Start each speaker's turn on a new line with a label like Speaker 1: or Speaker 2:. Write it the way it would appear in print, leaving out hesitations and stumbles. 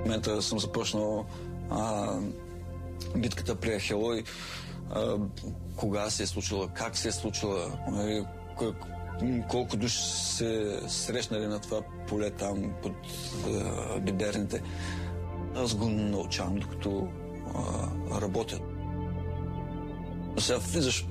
Speaker 1: В момента съм започнал битката при Ахелой, кога се е случила, как се е случила, колко души се срещнали на това поле там под биберните. Аз го научавам, докато работя. Сега влизаш